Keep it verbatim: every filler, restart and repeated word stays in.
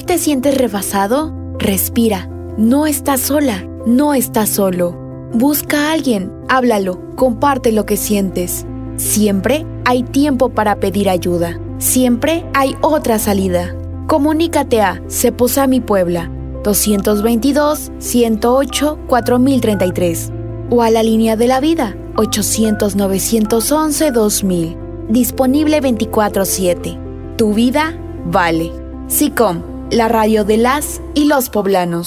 te sientes rebasado? Respira. No estás sola, no estás solo. Busca a alguien, háblalo, comparte lo que sientes. Siempre hay tiempo para pedir ayuda. Siempre hay otra salida. Comunícate a Ceposami Puebla, dos veintidós, ciento ocho, cuatro mil treinta y tres o a la línea de la vida, ochocientos, novecientos once, dos mil. Disponible veinticuatro siete. Tu vida vale. SICOM, la radio de las y los poblanos.